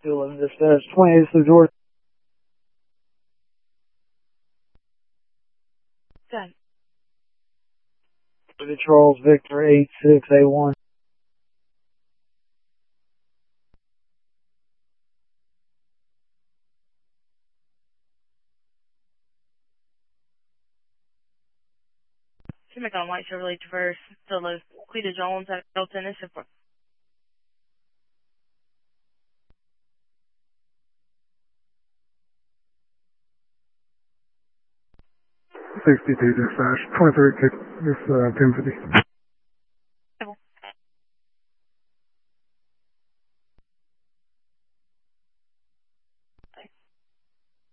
211 dispatch 28 to Georgia. Good. To Charles Victor 8681. Should make on white Chevrolet Traverse, Solo, Cleta Jones at Elton, and so forth. 62 dispatch, 23 kick, this 1050.